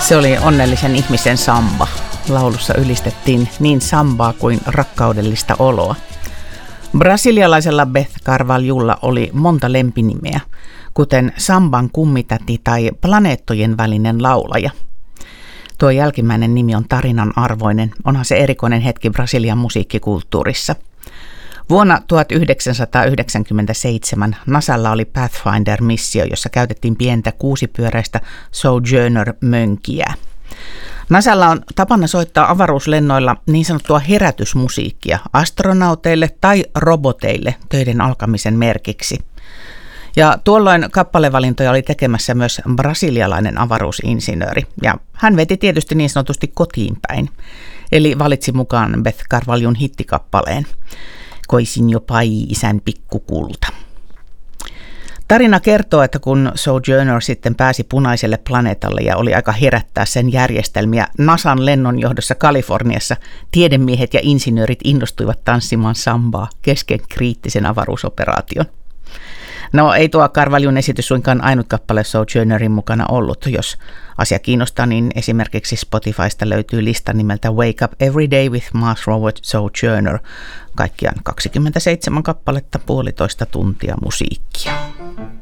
Se oli onnellisen ihmisen samba. Laulussa ylistettiin niin sambaa kuin rakkaudellista oloa. Brasilialaisella Beth Carvalholla oli monta lempinimeä, kuten samban kummitäti tai planeettojen välinen laulaja. Tuo jälkimmäinen nimi on tarinan arvoinen, onhan se erikoinen hetki Brasilian musiikkikulttuurissa. Vuonna 1997 NASAlla oli Pathfinder-missio, jossa käytettiin pientä kuusipyöräistä Sojourner-mönkiä. NASAlla on tapana soittaa avaruuslennoilla niin sanottua herätysmusiikkia astronauteille tai roboteille töiden alkamisen merkiksi. Ja tuolloin kappalevalintoja oli tekemässä myös brasilialainen avaruusinsinööri, ja hän veti tietysti niin sanotusti kotiin päin, eli valitsi mukaan Beth Carvalhon hittikappaleen Coisinho Pai, isän pikkukulta. Tarina kertoo, että kun Sojourner sitten pääsi punaiselle planeetalle ja oli aika herättää sen järjestelmiä NASAn lennonjohdossa Kaliforniassa, tiedemiehet ja insinöörit innostuivat tanssimaan sambaa kesken kriittisen avaruusoperaation. No ei tuo Carvalhon esitys suinkaan ainut kappale Sojournerin mukana ollut. Jos asia kiinnostaa, niin esimerkiksi Spotifysta löytyy lista nimeltä Wake Up Every Day with Mars Rover Sojourner. Kaikkiaan 27 kappaletta, 1,5 tuntia musiikkia.